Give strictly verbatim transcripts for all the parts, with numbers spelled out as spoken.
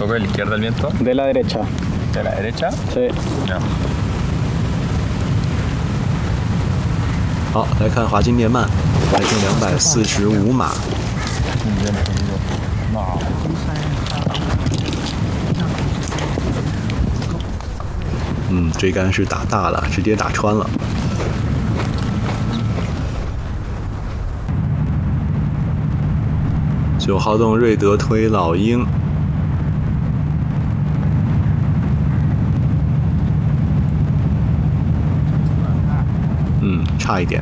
poco de la izquierda el viento. De la derecha. ¿De la derecha? Sí. Ya. 好，来看华金电鳗，排定两百四十五码。嗯，这杆是打大了，直接打穿了。九号洞瑞德推老鹰。 嗯，差一点。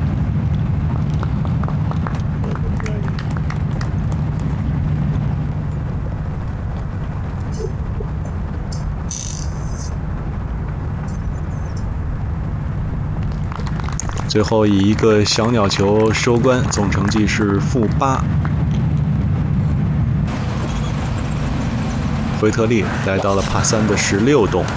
最后以一个小鸟球收官，总成绩是负八。惠特利来到了帕三的十六洞。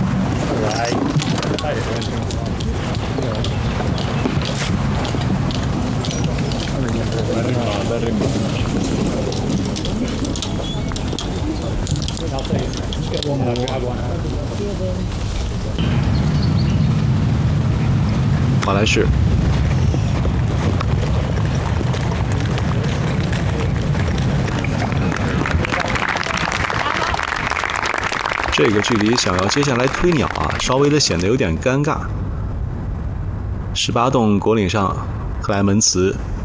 华莱士，这个距离想要接下来推鸟啊，稍微的显得有点尴尬。十八洞果岭上，克莱门茨